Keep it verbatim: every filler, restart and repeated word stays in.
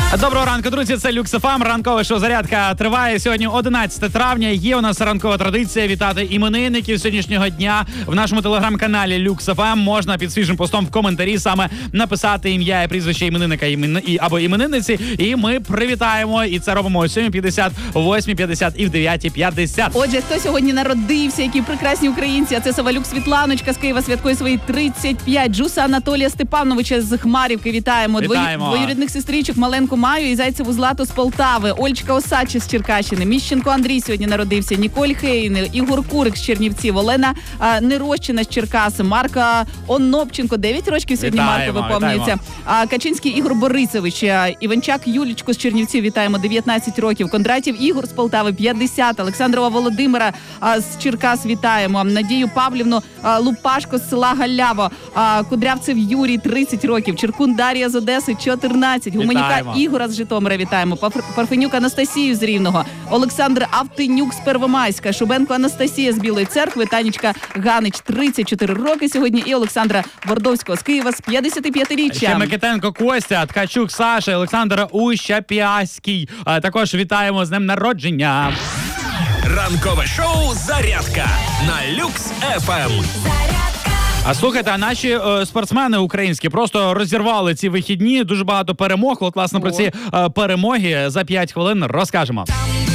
Доброго ранку, друзі, це Люкс еф ем. Ранкове шоу «Зарядка» триває. Сьогодні одинадцяте травня. Є у нас ранкова традиція вітати іменинників сьогоднішнього дня. В нашому телеграм-каналі Люкс еф ем можна під свіжим постом в коментарі саме написати ім'я і прізвище іменинника імен... і... або іменинниці. І ми привітаємо. І це робимо о сьомій п'ятдесят, о восьмій п'ятдесят і в дев'ятій п'ятдесят. Отже, хто сьогодні народився, які прекрасні українці. А це Савалюк Світланочка з Києва святкує свої тридцять п'ять. Джуса Анатолія Степановича з Хмарівки вітаємо. Вітаємо. Двою... Двоюрідних сестричок Маленку Маю і Зайцеву Злату з Полтави. Ольчка Осадча з Черкащини. Міщенко Андрій сьогодні народився. Ніколь Хейн, Ігор Курик з Чернівців. Олена а, Нерощина з Черкас. Марка Онопченко. дев'ять років сьогодні Вітаємо, Марко виповнюється. А, Качинський Ігор Борисович. А, Іванчак Юлічко з Чернівців. Вітаємо. дев'ятнадцять років. Кондратів Ігор з Полтави. п'ятдесят. Олександрова Володимира а, з Черкас. Вітаємо. Надію Павлівну а, Лупашко з села Галяво. А, Кудрявцев Юрій. тридцять років. Черкун Дар'я з Одеси. чотирнадцять. Гуменюка Вітаємо. Ігора з Житомира вітаємо. Парфенюк Анастасію з Рівного. Олександр Автинюк з Первомайська. Шубенко Анастасія з Білої Церкви. Танечка Ганич тридцять чотири роки сьогодні. І Олександра Бордовського з Києва з п'ятдесятип'ятиріччям. Ще Микитенко Костя, Ткачук Саша, Олександр Ущап'яський. А також вітаємо з днем народження. Ранкове шоу «Зарядка» на Люкс еф ем. А слухайте, а наші е, спортсмени українські просто розірвали ці вихідні. Дуже багато перемог. От, власне, про ці е, перемоги за п'ять хвилин розкажемо.